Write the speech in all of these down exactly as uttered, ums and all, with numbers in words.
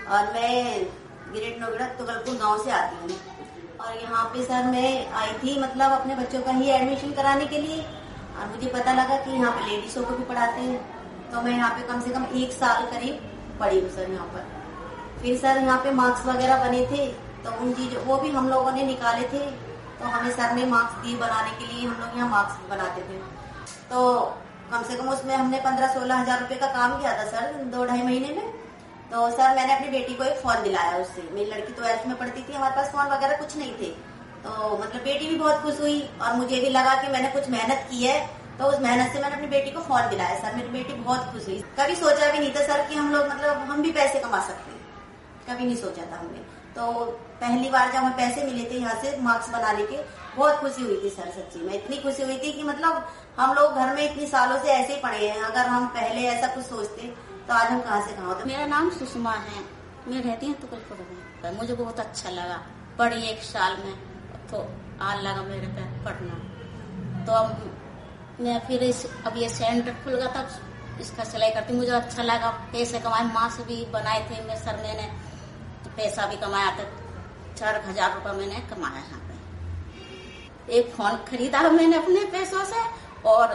और मैं ग्रेट नोएडा तुगलपुर गांव से आती हूँ। और यहाँ पे सर मैं आई थी मतलब अपने बच्चों का ही एडमिशन कराने के लिए, और मुझे पता लगा कि यहाँ पे लेडीजों को भी पढ़ाते हैं, तो मैं यहाँ पे कम से कम एक साल करीब पढ़ी हूँ सर यहाँ पर। फिर सर यहाँ पे मार्क्स वगैरह बने थे, तो उन चीजों वो भी हम लोगों ने निकाले थे, तो हमें सर ने मार्क्स दिए बनाने के लिए। हम लोग यहाँ मार्क्स बनाते थे, तो कम से कम उसमें हमने पंद्रह सोलह हजार रुपए का काम किया था सर दो ढाई महीने में। तो सर मैंने अपनी बेटी को एक फोन दिलाया उससे। मेरी लड़की ट्वेल्थ में पढ़ती थी, हमारे पास फोन वगैरह कुछ नहीं थे, तो मतलब बेटी भी बहुत खुश हुई और मुझे भी लगा कि मैंने कुछ मेहनत की है, तो उस मेहनत से मैंने अपनी बेटी को फोन दिलाया सर। मेरी बेटी बहुत खुश हुई। कभी सोचा भी नहीं था सर कि हम लोग मतलब हम भी पैसे कमा सकते हैं, कभी नहीं सोचा था हमने। तो पहली बार जब हमें पैसे मिले थे यहाँ से मार्क्स बनाने के, बहुत खुशी हुई थी सर। सच्ची में इतनी खुशी हुई थी कि मतलब हम लोग घर में इतनी सालों से ऐसे ही पढ़े हैं, अगर हम पहले ऐसा कुछ सोचते तो आज हम कहाँ से कहाँ होते। मेरा नाम सुषमा है, मैं रहती हूँ तुगलपुर में। मुझे बहुत अच्छा लगा, पढ़ी एक साल में तो आज लगा मेरे पे पढ़ना। तो अब मैं फिर इस अब ये सेंटर खुल गया था, इसका सिलाई करती, मुझे अच्छा लगा। पैसे कमाए, मास्क भी बनाए थे मैं सर, मैंने तो पैसा भी कमाया था, चार हजार रुपया मैंने कमाया यहाँ पे। एक फोन खरीदा मैंने अपने पैसों से और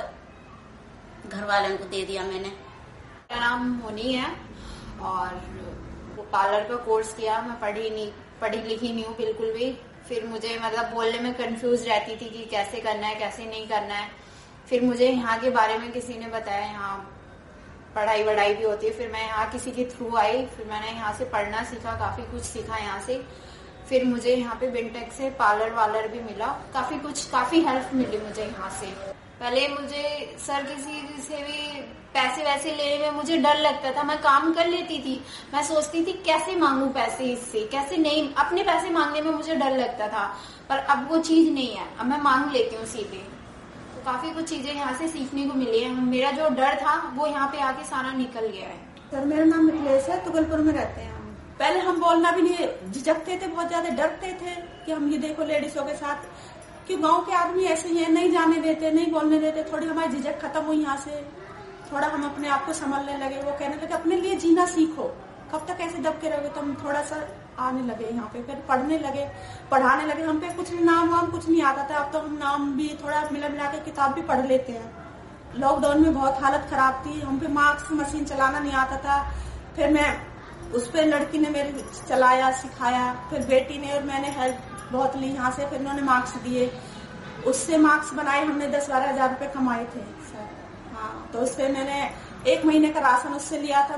घर वालों को दे दिया मैंने। मेरा नाम मोनी है और वो पार्लर का कोर्स किया। मैं पढ़ी नहीं पढ़ी लिखी नहीं हूँ बिल्कुल भी। फिर मुझे मतलब बोलने में कंफ्यूज रहती थी कि कैसे करना है कैसे नहीं करना है। फिर मुझे यहाँ के बारे में किसी ने बताया, यहाँ पढ़ाई वढ़ाई भी होती है। फिर मैं यहाँ किसी के थ्रू आई, फिर मैंने यहाँ से पढ़ना सीखा, काफी कुछ सीखा यहाँ से। फिर मुझे यहाँ पे बिनटेक से पार्लर वालर भी मिला, काफी कुछ काफी हेल्प मिली मुझे यहाँ से। पहले मुझे सर किसी से भी पैसे वैसे लेने में मुझे डर लगता था। मैं काम कर लेती थी, मैं सोचती थी कैसे मांगू पैसे इससे, कैसे नहीं, अपने पैसे मांगने में मुझे डर लगता था। पर अब वो चीज नहीं है, अब मैं मांग लेती हूँ सीधे। तो काफी कुछ चीजें यहाँ से सीखने को मिली है। मेरा जो डर था वो यहाँ पे आके सारा निकल गया है। सर मेरा नाम मिथिलेश है, तुगलपुर में रहते हैं हम। पहले हम बोलना भी नहीं, झिझकते थे, बहुत ज्यादा डरते थे कि हम ये देखो लेडीजों के साथ, कि गांव के आदमी ऐसे ही है, नहीं जाने देते, नहीं बोलने देते। थोड़ी हमारी झिझक खत्म हुई यहाँ से, थोड़ा हम अपने आप को संभालने लगे। वो कहने लगे अपने लिए जीना सीखो, कब तक ऐसे दब के रहोगे। तो हम थोड़ा सा आने लगे यहाँ पे, फिर पढ़ने लगे, पढ़ाने लगे। हम पे कुछ नाम वाम कुछ नहीं आता था, अब तो हम नाम भी थोड़ा मिला मिला के किताब भी पढ़ लेते हैं। लॉकडाउन में बहुत हालत खराब थी, हम पे मार्क्स मशीन चलाना नहीं आता था। फिर मैं उस पर लड़की ने मेरे चलाया सिखाया, फिर बेटी ने और मैंने हेल्प बहुत ली यहाँ से। फिर उन्होंने मार्क्स दिए, उससे मार्क्स बनाए, हमने दस बारह हजार रुपए कमाए थे सर। हाँ, तो उससे मैंने एक महीने का राशन उससे लिया था।